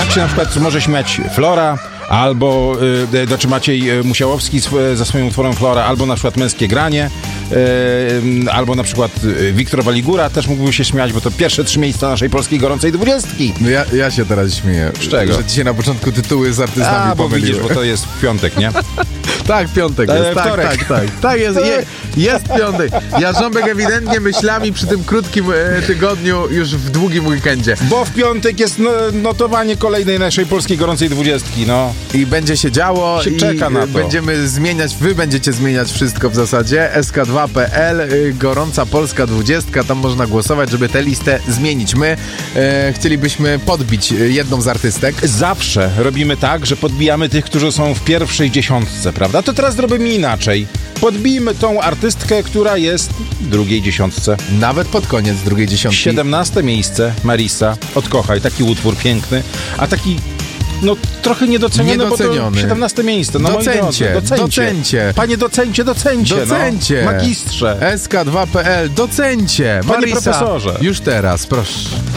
Tak się na przykład może śmiać Flora, albo Maciej Musiałowski ze swoim utworem Flora, albo na przykład Męskie Granie, albo na przykład Wiktor Waligura też mógłby się śmiać, bo to pierwsze 3 miejsca naszej polskiej gorącej 20. No ja się teraz śmieję. Z czego? Że dzisiaj na początku tytuły z artystami bo pomyliły. widzisz, bo to jest piątek, nie? Tak, piątek jest. Wtorek. Tak, jest piątek. Jarząbek ewidentnie myślami przy tym krótkim tygodniu już w długim weekendzie. Bo w piątek jest notowanie kolejnej naszej polskiej gorącej 20, no. I będzie się działo Się i czeka na to. będziemy zmieniać, wy będziecie zmieniać wszystko w zasadzie. sk2.pl, gorąca polska 20, tam można głosować, żeby tę listę zmienić. My chcielibyśmy podbić jedną z artystek. Zawsze robimy tak, że podbijamy tych, którzy są w pierwszej 10, prawda? To teraz zrobimy inaczej. Podbijmy tą artystkę, która jest w drugiej 10. Nawet pod koniec drugiej 10. 17 miejsce, Marisa, Odkochaj, taki utwór piękny, a taki trochę niedoceniony, bo to 17 miejsce. No docencie. Panie docencie. Docencie. Magistrze. sk2.pl, docencie. Panie Marisa, profesorze. Już teraz, proszę.